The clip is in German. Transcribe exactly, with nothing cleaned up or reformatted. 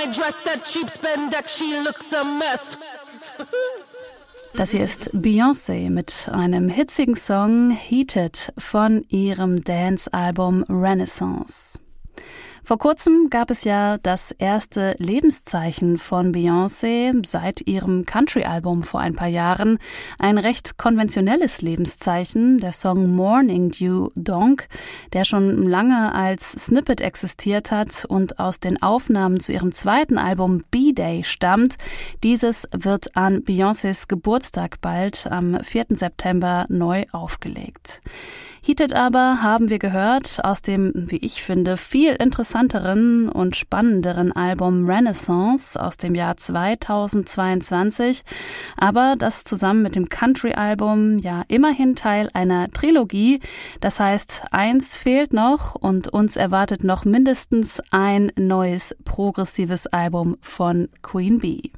my dress, that cheap spandex, she looks a mess. Das hier ist Beyoncé mit einem hitzigen Song Heated von ihrem Dance-Album Renaissance. Vor kurzem gab es ja das erste Lebenszeichen von Beyoncé seit ihrem Country-Album vor ein paar Jahren. Ein recht konventionelles Lebenszeichen, der Song Morning Dew Donk, der schon lange als Snippet existiert hat und aus den Aufnahmen zu ihrem zweiten Album B-Day stammt. Dieses wird an Beyoncés Geburtstag bald am vierten September neu aufgelegt. Heated aber, haben wir gehört, aus dem, wie ich finde, viel interessanteren und spannenderen Album Renaissance aus dem Jahr zweitausendzweiundzwanzig, aber das zusammen mit dem Country-Album ja immerhin Teil einer Trilogie. Das heißt, eins fehlt noch und uns erwartet noch mindestens ein neues progressives Album von Queen Bee.